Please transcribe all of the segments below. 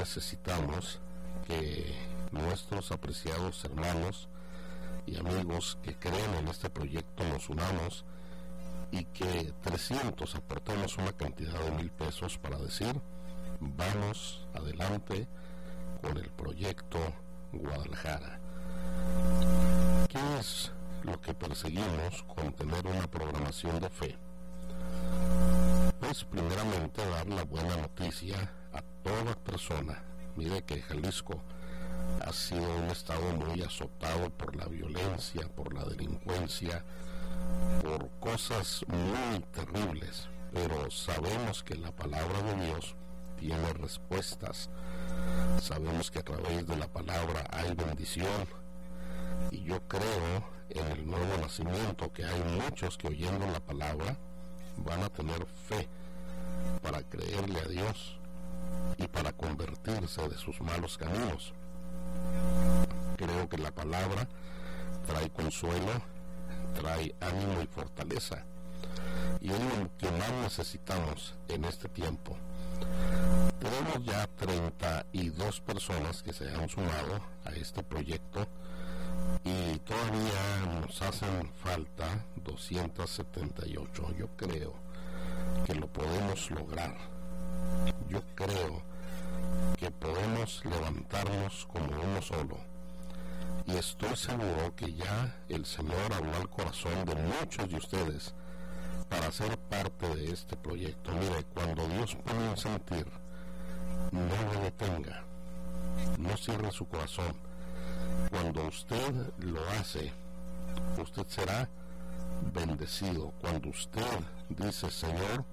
necesitamos que nuestros apreciados hermanos y amigos que creen en este proyecto nos unamos y que 300 aportemos una cantidad de 1,000 pesos para decir vamos adelante con el proyecto Guadalajara. ¿Qué es lo que perseguimos con tener una programación de fe? Pues primeramente dar la buena noticia a toda persona. Mire que Jalisco ha sido un estado muy azotado por la violencia, por la delincuencia, por cosas muy terribles, pero sabemos que la palabra de Dios tiene respuestas. Sabemos que a través de la palabra hay bendición, y yo creo en el nuevo nacimiento, que hay muchos que oyendo la palabra van a tener fe para creerle a Dios y para convertirse de sus malos caminos. Creo que la palabra trae consuelo, trae ánimo y fortaleza, y es lo que más necesitamos en este tiempo. Tenemos ya 32 personas que se han sumado a este proyecto y todavía nos hacen falta 278. Yo creo que lo podemos lograr. Yo creo que podemos levantarnos como uno solo. Y estoy seguro que ya el Señor habló al corazón de muchos de ustedes para ser parte de este proyecto. Mire, cuando Dios pone un sentir, no lo detenga, no cierre su corazón. Cuando usted lo hace, usted será bendecido. Cuando usted dice, Señor,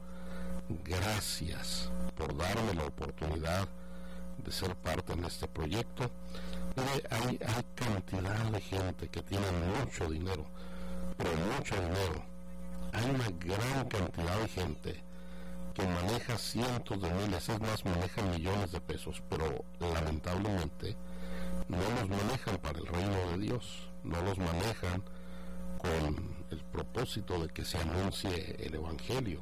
gracias por darme la oportunidad de ser parte en este proyecto. Hay cantidad de gente que tiene mucho dinero, pero mucho dinero. Hay una gran cantidad de gente que maneja cientos de miles, es más, manejan millones de pesos, pero lamentablemente no los manejan para el reino de Dios, no los manejan con el propósito de que se anuncie el Evangelio.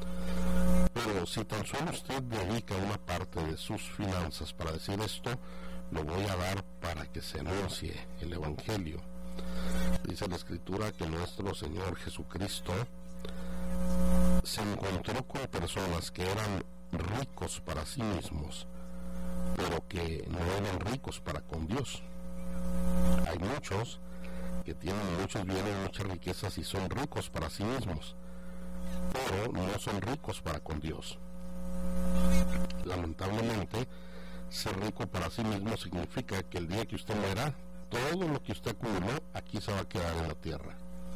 Pero si tan solo usted dedica una parte de sus finanzas para decir esto, lo voy a dar para que se anuncie el Evangelio. Dice la Escritura que nuestro Señor Jesucristo se encontró con personas que eran ricos para sí mismos, pero que no eran ricos para con Dios. Hay muchos que tienen muchos bienes, muchas riquezas y son ricos para sí mismos, pero no son ricos para con Dios. Lamentablemente, ser rico para sí mismo significa que el día que usted muera, todo lo que usted acumuló aquí se va a quedar en la tierra.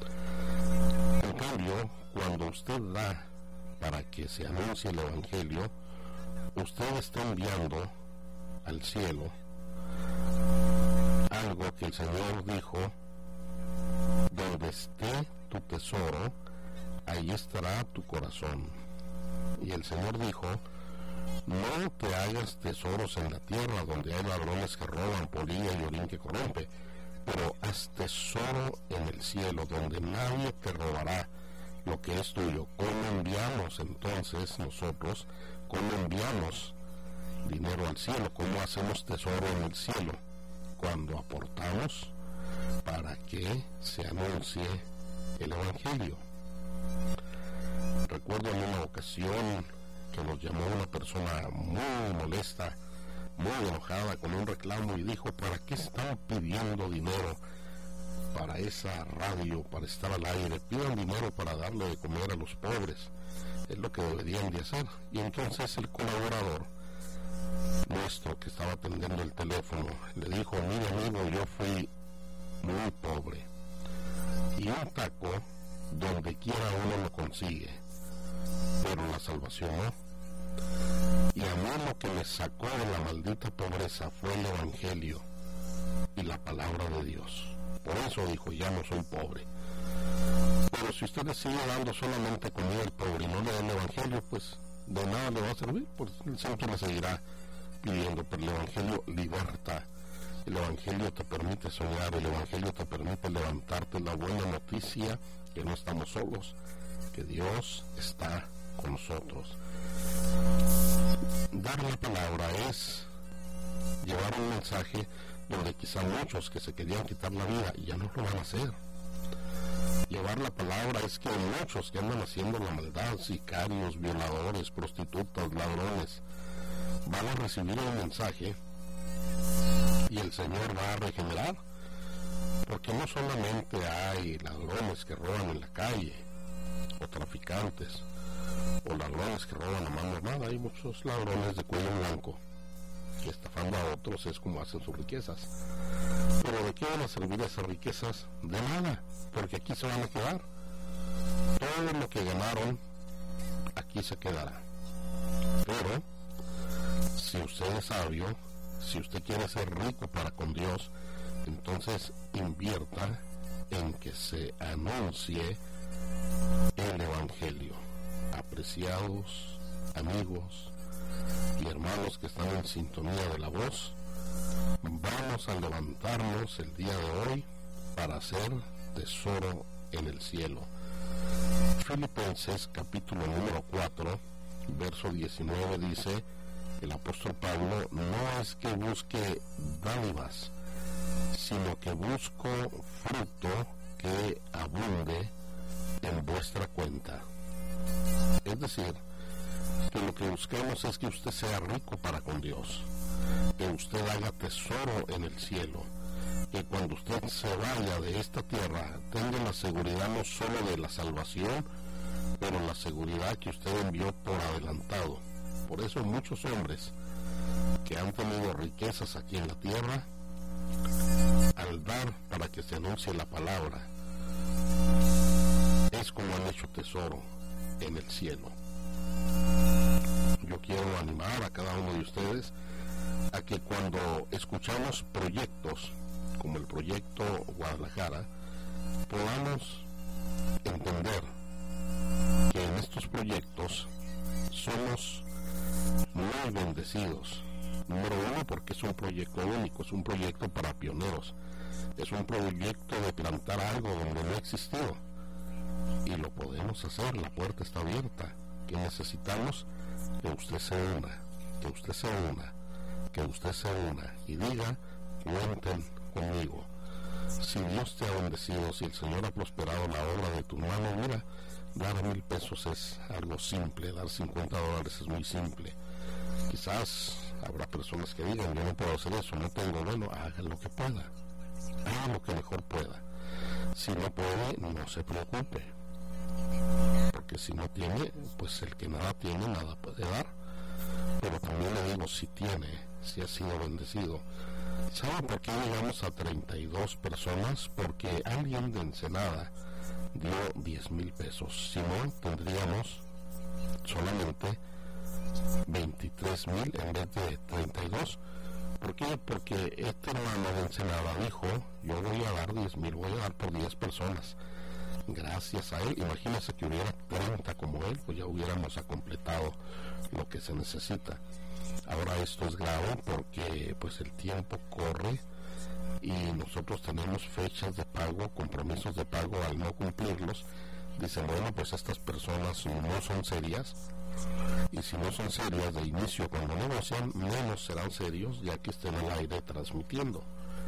En cambio, cuando usted da para que se anuncie el Evangelio, usted está enviando al cielo algo que el Señor dijo: donde esté tu tesoro, ahí estará tu corazón. Y el Señor dijo: no te hagas tesoros en la tierra, donde hay ladrones que roban, polilla y orín que corrompe, pero haz tesoro en el cielo, donde nadie te robará lo que es tuyo. ¿Cómo enviamos entonces nosotros? ¿Cómo enviamos dinero al cielo? ¿Cómo hacemos tesoro en el cielo? Cuando aportamos para que se anuncie el Evangelio. Recuerdo en una ocasión que nos llamó una persona muy molesta, muy enojada, con un reclamo, y dijo: ¿para qué están pidiendo dinero para esa radio, para estar al aire? Pidan dinero para darle de comer a los pobres, es lo que deberían de hacer. Y entonces el colaborador nuestro que estaba atendiendo el teléfono le dijo: mire amigo, yo fui muy pobre, y un taco donde quiera uno lo consigue, pero la salvación no. Y a mí lo que me sacó de la maldita pobreza fue el Evangelio y la palabra de Dios. Por eso dijo: ya no soy pobre. Pero si usted le sigue dando solamente comida al pobre y no le da el Evangelio, pues de nada le va a servir, pues siempre le seguirá pidiendo. Pero el Evangelio liberta, el Evangelio te permite soñar, el Evangelio te permite levantarte. La buena noticia que no estamos solos, que Dios está con nosotros. Dar la palabra es mensaje donde quizá muchos que se querían quitar la vida ya no lo van a hacer. Llevar la palabra es que muchos que andan haciendo la maldad, sicarios, violadores, prostitutas, ladrones, van a recibir el mensaje y el Señor va a regenerar, porque no solamente hay ladrones que roban en la calle, o traficantes, o ladrones que roban a mano armada, hay muchos ladrones de cuello blanco que estafando a otros es como hacen sus riquezas. Pero ¿de qué van a servir esas riquezas? De nada, porque aquí se van a quedar. Todo lo que ganaron aquí se quedará. Pero si usted es sabio, si usted quiere ser rico para con Dios, entonces invierta en que se anuncie el Evangelio. Apreciados amigos y hermanos que están en sintonía de la voz, vamos a levantarnos el día de hoy para hacer tesoro en el cielo. Filipenses capítulo número 4, verso 19 dice el apóstol Pablo: no es que busque dádivas, sino que busco fruto que abunde en vuestra cuenta. Es decir, que lo que buscamos es que usted sea rico para con Dios, que usted haga tesoro en el cielo, que cuando usted se vaya de esta tierra tenga la seguridad no solo de la salvación, pero la seguridad que usted envió por adelantado. Por eso muchos hombres que han tenido riquezas aquí en la tierra, al dar para que se anuncie la palabra, es como han hecho tesoro en el cielo. Yo quiero animar a cada uno de ustedes a que cuando escuchamos proyectos como el proyecto Guadalajara, podamos entender que en estos proyectos somos muy bendecidos. Número uno, porque es un proyecto único, es un proyecto para pioneros, es un proyecto de plantar algo donde no ha existido, y lo podemos hacer, la puerta está abierta. Que necesitamos que usted se una, que usted se una, que usted se una y diga: cuenten conmigo. Si Dios te ha bendecido, si el Señor ha prosperado la obra de tu mano, mira, dar 1,000 pesos es algo simple, dar $50 es muy simple. Quizás habrá personas que digan: yo no puedo hacer eso, no tengo. Bueno, haga lo que pueda, haga lo que mejor pueda. Si no puede, no se preocupe, porque si no tiene, pues el que nada tiene, nada puede dar. Pero también le digo, si tiene, si ha sido bendecido. ¿Saben por qué llegamos a 32 personas? Porque alguien de Ensenada dio 10,000 pesos. Si no, tendríamos solamente 23,000 en vez de 32. ¿Por qué? Porque este hermano de Ensenada dijo: yo voy a dar 10,000, voy a dar por 10 personas. Gracias a él, imagínense que hubiera 30 como él, pues ya hubiéramos completado lo que se necesita. Ahora esto es grave porque pues el tiempo corre y nosotros tenemos fechas de pago, compromisos de pago. Al no cumplirlos, dicen: bueno, pues estas personas no son serias, y si no son serias de inicio, cuando negocian, menos serán serios ya que estén al aire transmitiendo.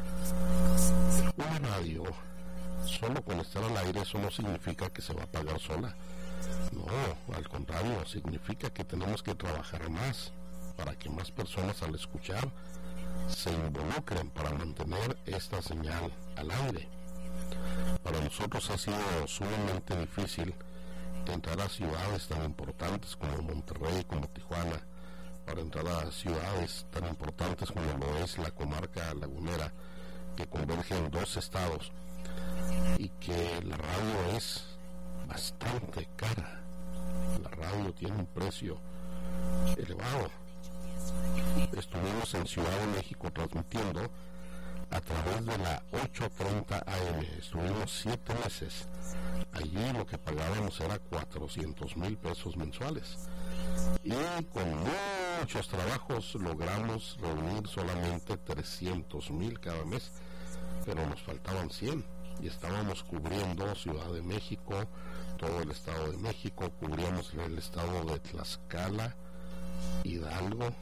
Una radio, solo con estar al aire, eso no significa que se va a pagar sola. No, al contrario, significa que tenemos que trabajar más para que más personas al escuchar se involucren para mantener esta señal al aire. Para nosotros ha sido sumamente difícil entrar a ciudades tan importantes como Monterrey, como Tijuana, para entrar a ciudades tan importantes como lo es la comarca lagunera, que converge en 2 estados, y que la radio es bastante cara. La radio tiene un precio elevado. Estuvimos en Ciudad de México transmitiendo a través de la 830 AM. Estuvimos 7 meses. Allí lo que pagábamos era 400,000 pesos mensuales. Y con muchos trabajos logramos reunir solamente 300,000 cada mes, pero nos faltaban 100. Y estábamos cubriendo Ciudad de México, todo el Estado de México, cubríamos el estado de Tlaxcala, Hidalgo,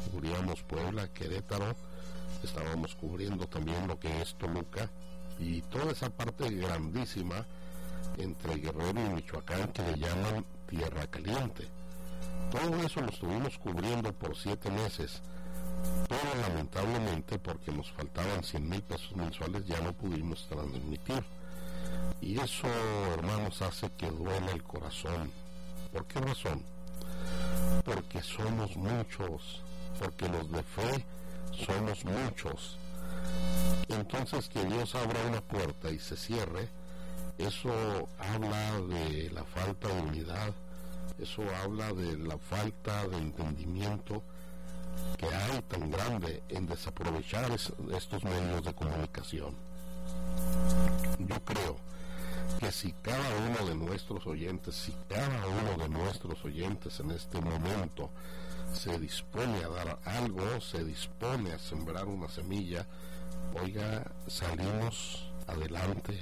cubríamos Puebla, Querétaro, estábamos cubriendo también lo que es Toluca y toda esa parte grandísima entre Guerrero y Michoacán que le llaman Tierra Caliente. Todo eso lo estuvimos cubriendo por 7 meses, pero lamentablemente porque nos faltaban 100,000 pesos mensuales ya no pudimos transmitir. Y eso, hermanos, hace que duela el corazón. ¿Por qué razón? Porque somos muchos, porque los de fe somos muchos. Entonces, que Dios abra una puerta y se cierre, eso habla de la falta de unidad, eso habla de la falta de entendimiento que hay tan grande en desaprovechar estos medios de comunicación. Yo creo que si cada uno de nuestros oyentes, en este momento se dispone a dar algo, se dispone a sembrar una semilla, oiga, salimos adelante,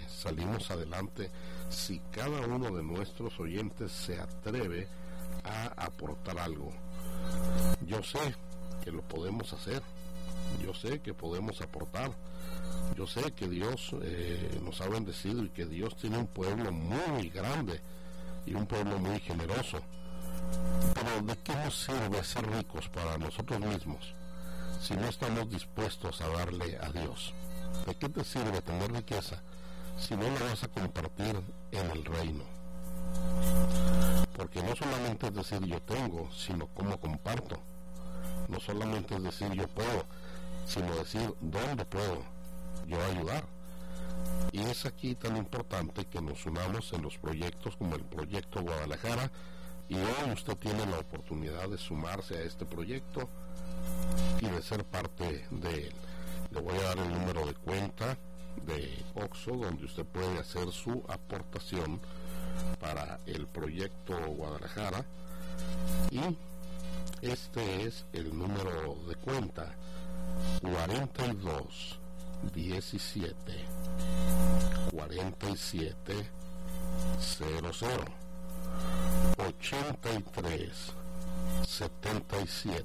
si cada uno de nuestros oyentes se atreve a aportar algo. Yo sé que lo podemos hacer, yo sé que podemos aportar, yo sé que Dios nos ha bendecido y que Dios tiene un pueblo muy grande y un pueblo muy generoso. Pero ¿de qué nos sirve ser ricos para nosotros mismos si no estamos dispuestos a darle a Dios? ¿De qué te sirve tener riqueza si no la vas a compartir en el reino? Porque no solamente es decir yo tengo, sino cómo comparto. No solamente es decir yo puedo, sino decir dónde puedo yo ayudar. Y es aquí tan importante que nos unamos en los proyectos como el proyecto Guadalajara, y hoy usted tiene la oportunidad de sumarse a este proyecto y de ser parte de él. Le voy a dar el número de cuenta de OXXO donde usted puede hacer su aportación para el proyecto Guadalajara, y este es el número de cuenta: 42 17 47 00 83 77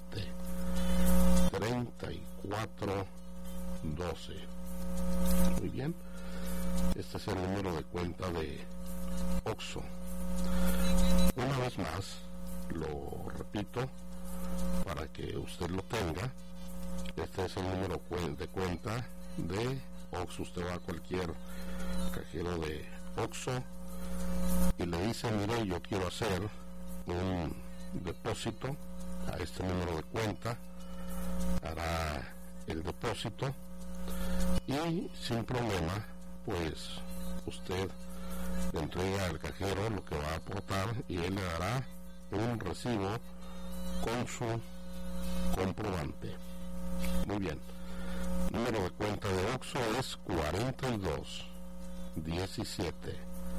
34 12. Muy bien, este es el número de cuenta de OXXO. Una vez más lo repito para que usted lo tenga. Este es el número de cuenta de OXXO. Usted va a cualquier cajero de OXXO y le dice: mire, yo quiero hacer un depósito a este número de cuenta. Hará el depósito y sin problema pues usted le entrega al cajero lo que va a aportar y él le dará un recibo con su comprobante. Muy bien, número de cuenta de OXXO es 42 17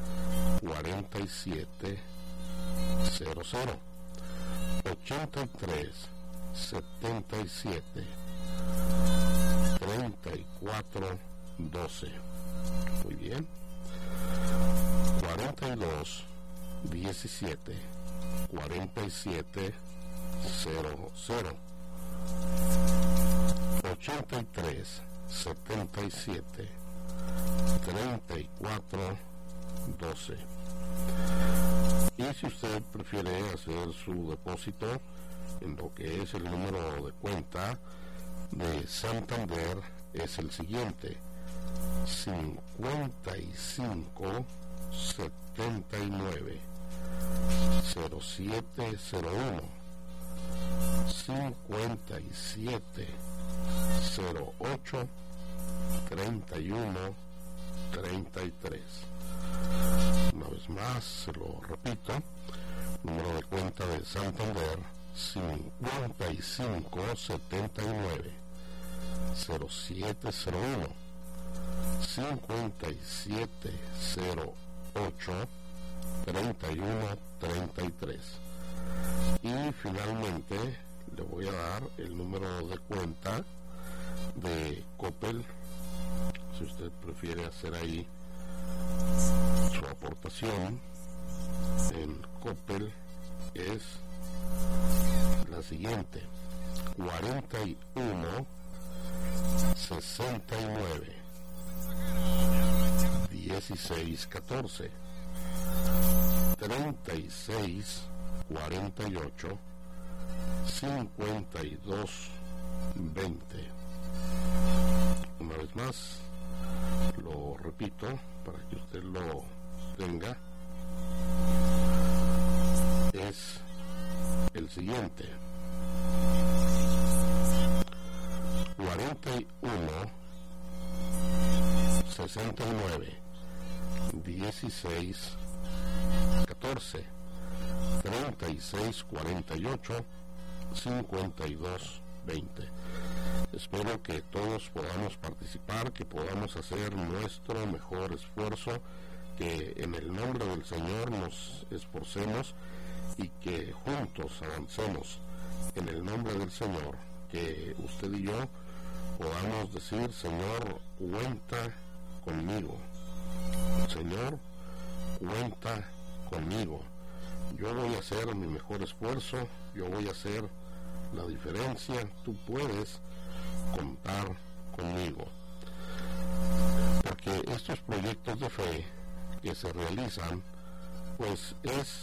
47 00 83 77 34 12. Muy bien, 42 17 47 00 83 77 34 12. Y si usted prefiere hacer su depósito en lo que es el número de cuenta de Santander, es el siguiente: 55 79 0701 57 08 31 33. Una vez más se lo repito: número de cuenta de Santander, 55 79 0701 57 08 31 33. Y finalmente le voy a dar el número de cuenta de Coppel, si usted prefiere hacer ahí su aportación en Coppel. Es la siguiente: 41 69 16 14 36 48 52 20. Una vez más lo repito para que usted lo tenga, es el siguiente: 41 69 16 14 36 48 52 20. Espero que todos podamos participar, que podamos hacer nuestro mejor esfuerzo, que en el nombre del Señor nos esforcemos y que juntos avancemos en el nombre del Señor, que usted y yo podamos decir: Señor, cuenta conmigo. Señor, cuenta conmigo. Yo voy a hacer mi mejor esfuerzo, yo voy a hacer la diferencia, tú puedes contar conmigo. Porque estos proyectos de fe que se realizan, pues es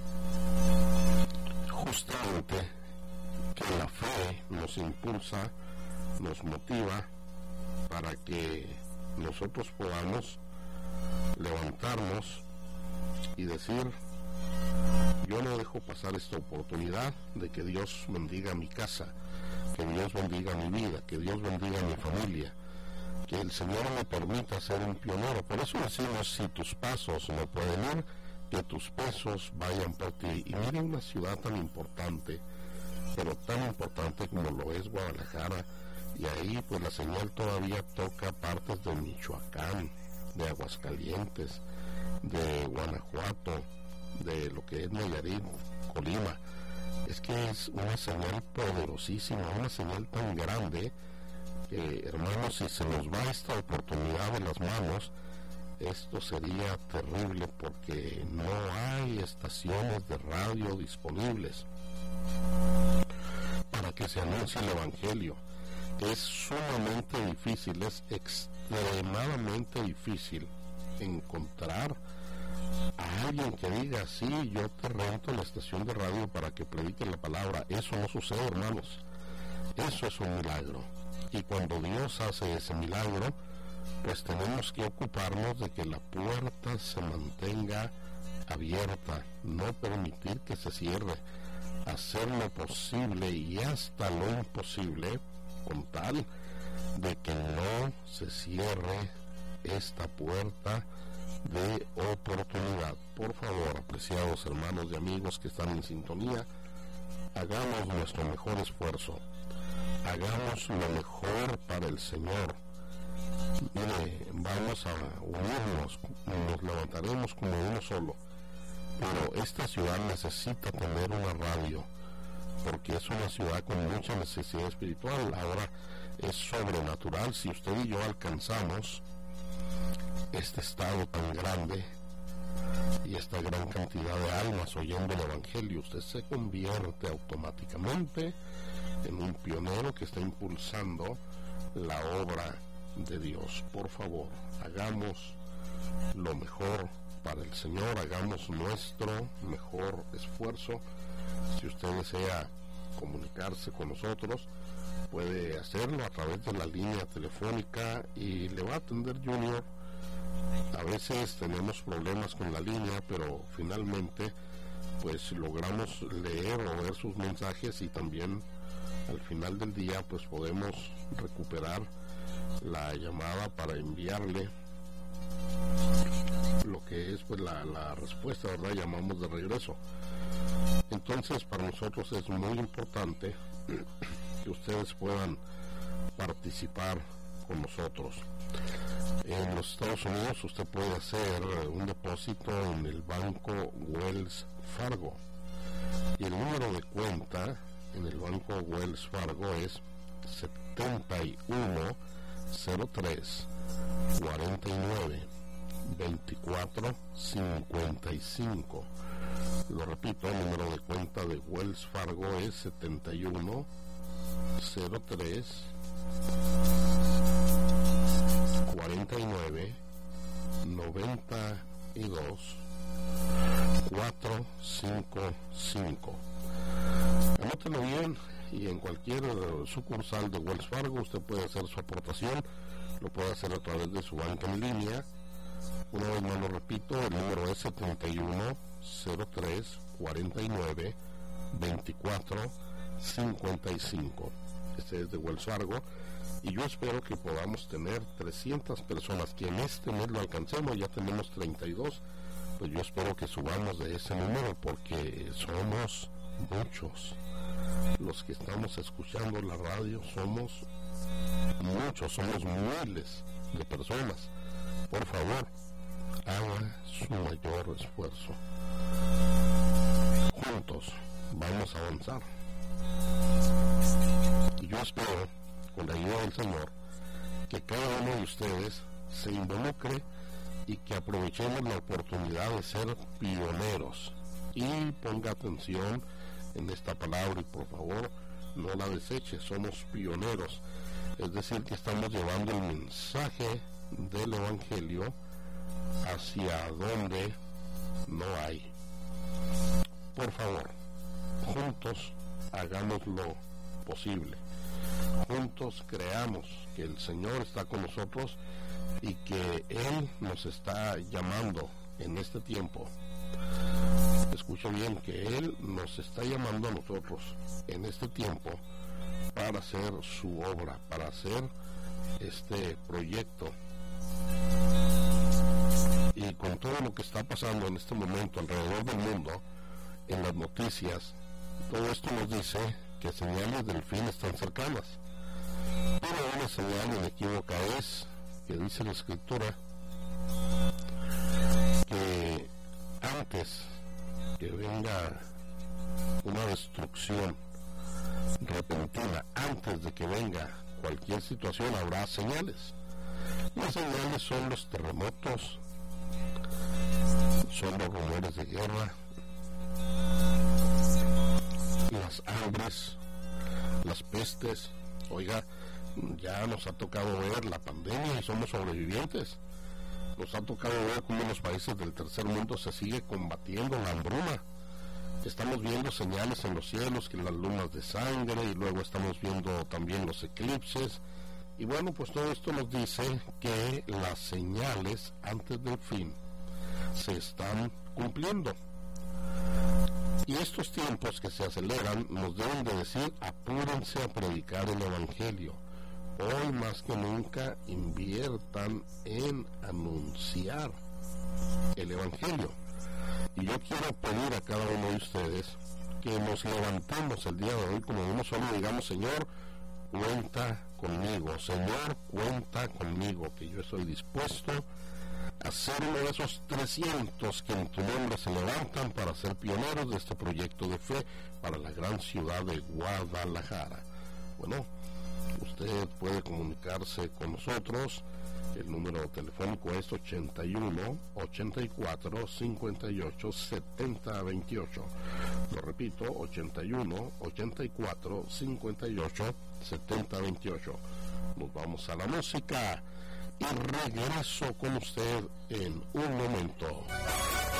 justamente que la fe nos impulsa, nos motiva para que nosotros podamos levantarnos y decir: yo no dejo pasar esta oportunidad de que Dios bendiga mi casa, que Dios bendiga mi vida, que Dios bendiga mi familia, que el Señor me permita ser un pionero. Por eso decimos: si tus pasos no pueden ir, que tus pesos vayan por ti. Y mire, una ciudad tan importante, pero tan importante como lo es Guadalajara, y ahí pues la señal todavía toca partes de Michoacán, de Aguascalientes, de Guanajuato, de lo que es Nayarit, Colima. Es que es una señal poderosísima, una señal tan grande que, hermanos, si se nos va esta oportunidad de las manos, esto sería terrible, porque no hay estaciones de radio disponibles para que se anuncie el Evangelio. Es sumamente difícil, es extremadamente difícil encontrar a alguien que diga: sí, yo te rento la estación de radio para que predique la palabra. Eso no sucede, hermanos. Eso es un milagro. Y cuando Dios hace ese milagro, pues tenemos que ocuparnos de que la puerta se mantenga abierta, no permitir que se cierre, hacer lo posible y hasta lo imposible con tal de que no se cierre esta puerta de oportunidad. Por favor, apreciados hermanos y amigos que están en sintonía, hagamos nuestro mejor esfuerzo, hagamos lo mejor para el Señor. Mire, vamos a unirnos, nos levantaremos como uno solo, pero esta ciudad necesita tener una radio, porque es una ciudad con mucha necesidad espiritual. Ahora es sobrenatural si usted y yo alcanzamos este estado tan grande y esta gran cantidad de almas oyendo el Evangelio. Usted se convierte automáticamente en un pionero que está impulsando la obra de Dios. Por favor, hagamos lo mejor para el Señor, hagamos nuestro mejor esfuerzo. Si usted desea comunicarse con nosotros, puede hacerlo a través de la línea telefónica y le va a atender Junior. A veces tenemos problemas con la línea, pero finalmente pues logramos leer o ver sus mensajes, y también al final del día pues podemos recuperar la llamada para enviarle lo que es pues la respuesta, ¿verdad? Llamamos de regreso. Entonces, para nosotros es muy importante que ustedes puedan participar con nosotros. En los Estados Unidos usted puede hacer un depósito en el banco Wells Fargo, y el número de cuenta en el banco Wells Fargo es 7103 49 24 55. Lo repito, el número de cuenta de Wells Fargo es 71 03 49 92 455. Anótelo bien, y en cualquier sucursal de Wells Fargo usted puede hacer su aportación. Lo puede hacer a través de su banca en línea. Una vez más lo repito, el número es 71 03 49 24 55. Este es de Wells Fargo, y yo espero que podamos tener 300 personas, que en este mes lo alcancemos. Ya tenemos 32, pues yo espero que subamos de ese número, porque somos muchos los que estamos escuchando la radio. Somos muchos, somos miles de personas. Por favor, haga su mayor esfuerzo. Juntos vamos a avanzar, y yo espero, con la ayuda del Señor, que cada uno de ustedes se involucre y que aprovechemos la oportunidad de ser pioneros. Y ponga atención en esta palabra, y por favor no la deseche. Somos pioneros, es decir, que estamos llevando el mensaje del Evangelio hacia donde no hay. Por favor, juntos hagamos lo posible. Juntos creamos que el Señor está con nosotros y que Él nos está llamando en este tiempo. Escucha bien, que Él nos está llamando a nosotros en este tiempo para hacer su obra, para hacer este proyecto. Y con todo lo que está pasando en este momento alrededor del mundo, en las noticias, todo esto nos dice que señales del fin están cercanas. Pero una señal inequívoca es que dice la Escritura que antes que venga una destrucción repentina, antes de que venga cualquier situación, habrá señales. Las señales son los terremotos, son los rumores de guerra, las hambres, las pestes. Oiga, ya nos ha tocado ver la pandemia y somos sobrevivientes. Nos ha tocado ver cómo en los países del tercer mundo se sigue combatiendo la hambruna. Estamos viendo señales en los cielos, que las lunas de sangre, y luego estamos viendo también los eclipses. Y bueno, pues todo esto nos dice que las señales antes del fin se están cumpliendo. Y estos tiempos que se aceleran nos deben de decir: apúrense a predicar el Evangelio. Hoy más que nunca inviertan en anunciar el Evangelio. Y yo quiero pedir a cada uno de ustedes que nos levantemos el día de hoy como uno solo, digamos: Señor, cuenta conmigo. Señor, cuenta conmigo, que yo estoy dispuesto a ser uno de esos 300 que en tu nombre se levantan para ser pioneros de este proyecto de fe para la gran ciudad de Guadalajara. Bueno, usted puede comunicarse con nosotros. El número telefónico es 81 84 58 70 28. Lo repito, 81 84 58 70 28. Nos vamos a la música y regreso con usted en un momento.